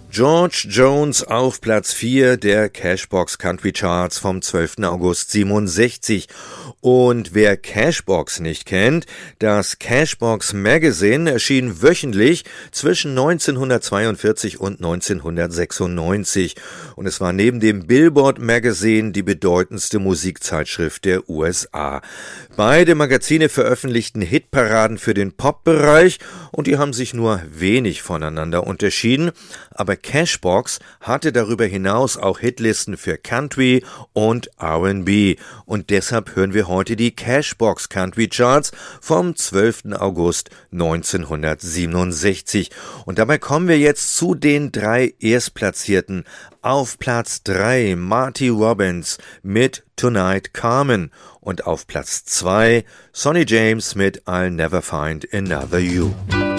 George Jones auf Platz 4 der Cashbox Country Charts vom 12. August 67. Und wer Cashbox nicht kennt, das Cashbox Magazine erschien wöchentlich zwischen 1942 und 1996. Und es war neben dem Billboard Magazine die bedeutendste Musikzeitschrift der USA. Beide Magazine veröffentlichten Hitparaden für den Pop-Bereich und die haben sich nur wenig voneinander unterschieden. Aber Cashbox hatte darüber hinaus auch Hitlisten für Country und R&B. Und deshalb hören wir heute die Cashbox Country Charts vom 12. August 1967. Und dabei kommen wir jetzt zu den 3 Erstplatzierten. Auf Platz 3 Marty Robbins mit Tonight Carmen und auf Platz 2 Sonny James mit I'll Never Find Another You.